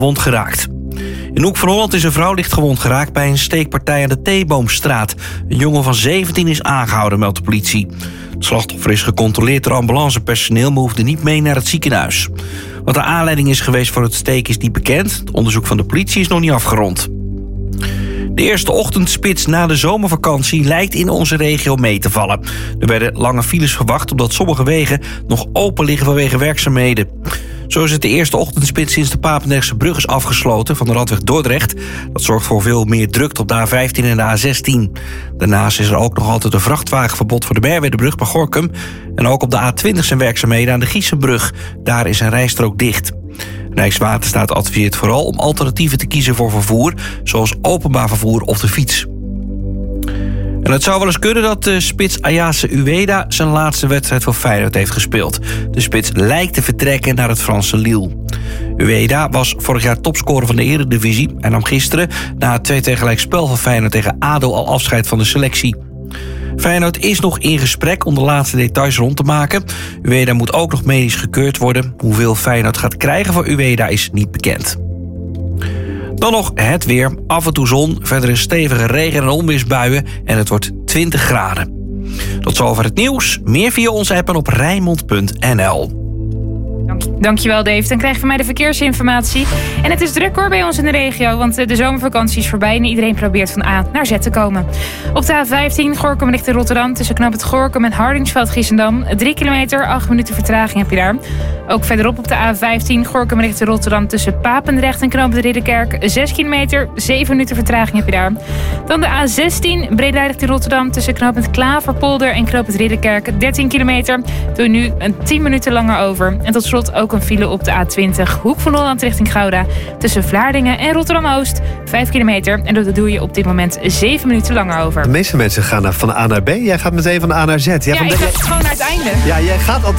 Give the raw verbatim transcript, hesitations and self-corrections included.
gewond geraakt. In Hoek van Holland is een vrouw licht gewond geraakt bij een steekpartij aan de Theeboomstraat. Een jongen van zeventien is aangehouden, meldt de politie. Het slachtoffer is gecontroleerd door ambulancepersoneel, maar hoefde niet mee naar het ziekenhuis. Wat de aanleiding is geweest voor het steken is niet bekend. Het onderzoek van de politie is nog niet afgerond. De eerste ochtendspits na de zomervakantie lijkt in onze regio mee te vallen. Er werden lange files verwacht omdat sommige wegen nog open liggen vanwege werkzaamheden. Zo is het de eerste ochtendspits sinds de Papendrechtse brug is afgesloten van de randweg Dordrecht. Dat zorgt voor veel meer drukte op de A vijftien en de A zestien. Daarnaast is er ook nog altijd een vrachtwagenverbod voor de Merwedebrug bij Gorinchem. En ook op de A twintig zijn werkzaamheden aan de Giesenbrug. Daar is een rijstrook dicht. Rijkswaterstaat adviseert vooral om alternatieven te kiezen voor vervoer, zoals openbaar vervoer of de fiets. En het zou wel eens kunnen dat de spits Ayase Ueda zijn laatste wedstrijd voor Feyenoord heeft gespeeld. De spits lijkt te vertrekken naar het Franse Lille. Ueda was vorig jaar topscorer van de Eredivisie en nam gisteren na het twee-twee gelijkspel van Feyenoord tegen A D O al afscheid van de selectie. Feyenoord is nog in gesprek om de laatste details rond te maken. Ueda moet ook nog medisch gekeurd worden. Hoeveel Feyenoord gaat krijgen voor Ueda is niet bekend. Dan nog het weer. Af en toe zon, verder een stevige regen- en onweersbuien en het wordt twintig graden. Tot zover het nieuws. Meer via onze app en op Rijnmond punt n l. Dankjewel Dave, dan krijg je van mij de verkeersinformatie. En het is druk hoor bij ons in de regio, want de zomervakantie is voorbij en iedereen probeert van A naar Z te komen. Op de A vijftien Gorinchem richting Rotterdam tussen knap het Gorinchem en Hardingsveld-Giessendam. drie kilometer, acht minuten vertraging heb je daar. Ook verderop op de A vijftien Gorinchem richting Rotterdam tussen Papendrecht en knoop het Ridderkerk. zes kilometer, zeven minuten vertraging heb je daar. Dan de A zestien Breda richting Rotterdam tussen knoop het Klaverpolder en knoop het Ridderkerk. dertien kilometer, doe je nu een tien minuten langer over. En tot slot ook een file op de A twintig Hoek van Holland richting Gouda tussen Vlaardingen en Rotterdam-Oost. vijf kilometer en dat doe je op dit moment zeven minuten langer over. De meeste mensen gaan van A naar B. Jij gaat meteen van A naar Z. Jij ja, van ik de... ga gewoon naar het einde. Ja, jij gaat altijd